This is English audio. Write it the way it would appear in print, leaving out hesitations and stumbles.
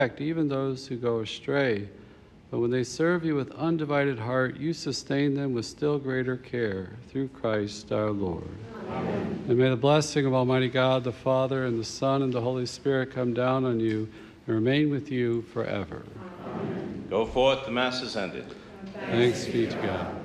even those who go astray. But when they serve you with undivided heart, you sustain them with still greater care, through Christ our Lord. Amen. And may the blessing of Almighty God, the Father, and the Son, and the Holy Spirit come down on you and remain with you forever. Amen. Go forth, the Mass is ended. Thanks be to God.